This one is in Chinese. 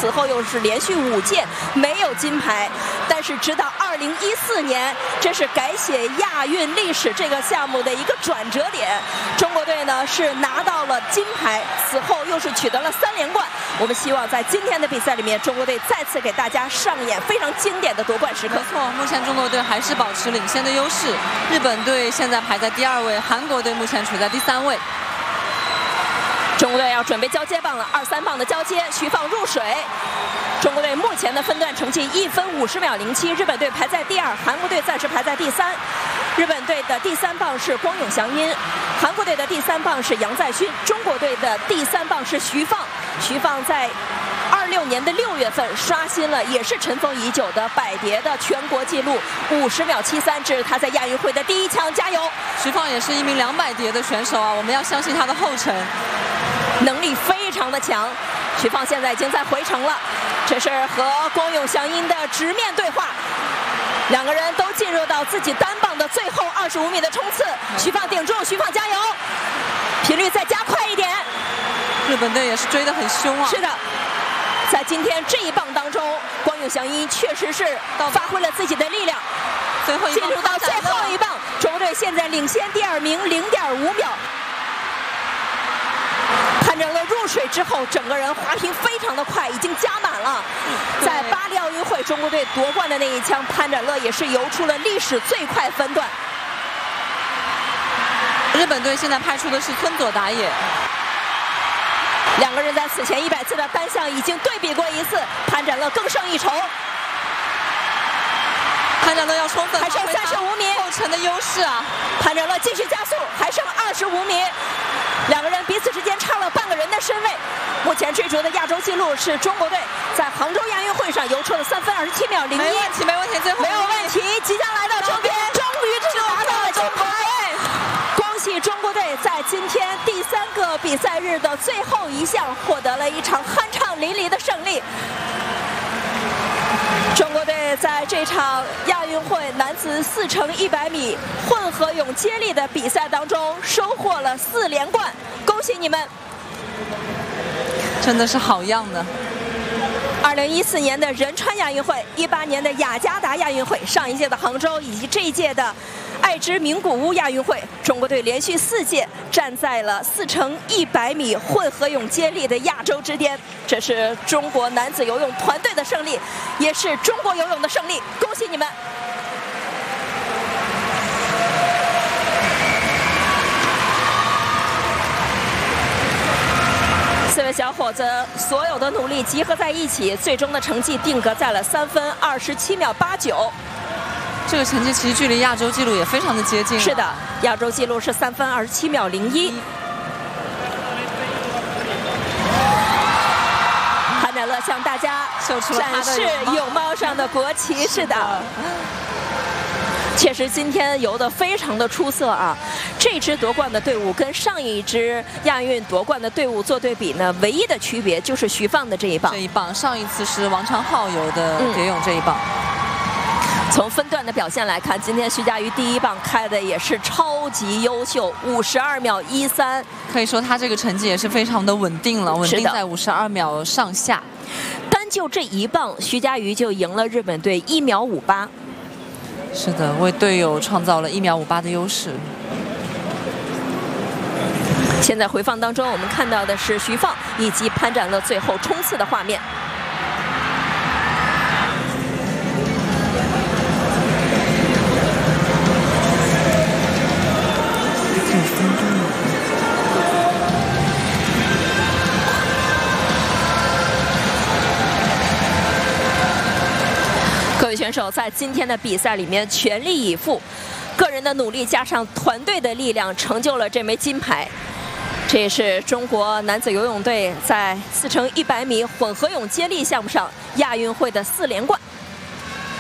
此后又是连续5届没有金牌。但是直到2014年，这是改写亚运历史这个项目的一个转折点，中国队呢是拿到了金牌，此后又是取得了3连冠。我们希望在今天的比赛里面，中国队再次给大家上演非常经典的夺冠时刻。 没错，目前中国队还是保持领先的优势，日本队现在排在第2位，韩国队目前处在第3位。 中国队要准备交接棒了，2、3棒的交接，徐放入水。中国队目前的分段成绩1分50秒07，日本队排在第2，韩国队暂时排在第3。日本队的第3棒是光永祥音，韩国队的第3棒是杨在勋，中国队的第3棒是徐放。徐放在26年的6月份刷新了也是尘封已久的百蝶的全国纪录50秒73，这是他在亚运会的第1枪，加油！ 徐放也是一名200蝶的选手啊，我们要相信他的后程， 能力非常的强。徐放现在已经在回程了，这是和光永祥音的直面对话，两个人都进入到自己单棒的最后25米的冲刺。徐放顶住，徐放加油，频率再加快一点。 日本队也是追得很凶啊。 是的，在今天这一棒当中，光永祥一确实是发挥了自己的力量。 最后一棒进入到最后一棒，中国队现在领先第2名0.5秒。潘展乐入水之后，整个人滑屏非常的快，已经加满了。在巴黎奥运会中国队夺冠的那一枪，潘展乐也是游出了历史最快分段。 日本队现在派出的是村佐达也。 两个人在此前100次的单项已经对比过1次，潘展乐更胜一筹。 潘展乐要充分还剩35米， 后程的优势啊！ 潘展乐继续加速，还剩25米，两个人彼此之间差了半个人的身位。目前追逐的亚洲纪录是中国队在杭州亚运会上游出了3分27秒01。 没问题，没问题，最后没有问题，即将来到终点，终于是拿到了金牌。恭喜中国队在今天第3个比赛日的最后一项获得了一场酣畅淋漓的胜利。中国队在这场亚运会男子4乘100米混合泳接力的比赛当中收获了4连冠，恭喜你们！ 真的是好样的。 2014年的仁川亚运会、18年的雅加达亚运会、上一届的杭州以及这一届的爱知名古屋亚运会，中国队连续4届站在了4乘100米混合泳接力的亚洲之巅。这是中国男子游泳团队的胜利，也是中国游泳的胜利，恭喜你们！4位小伙子所有的努力集合在一起，最终的成绩定格在了3分27秒89。 这个成绩其实距离亚洲纪录也非常的接近。 是的，亚洲纪录是3分27秒01。潘展乐向大家展示泳帽上的国旗。是的。确实今天游得非常的出色啊！这支夺冠的队伍跟上一支亚运夺冠的队伍做对比呢，唯一的区别就是徐放的这一棒。 这一棒，上一次是王长浩游的蝶泳这一棒。 从分段的表现来看，今天徐嘉余第1棒开的也是超级优秀，52秒13， 可以说他这个成绩也是非常的稳定了，稳定在52秒上下。 单就这1棒，徐嘉余就赢了日本队1秒58。 是的，为队友创造了1秒58的优势。 现在回放当中，我们看到的是徐放以及潘展乐最后冲刺的画面。各位选手在今天的比赛里面全力以赴，个人的努力加上团队的力量，成就了这枚金牌。这也是中国男子游泳队在4乘100米混合泳接力项目上亚运会的4连冠。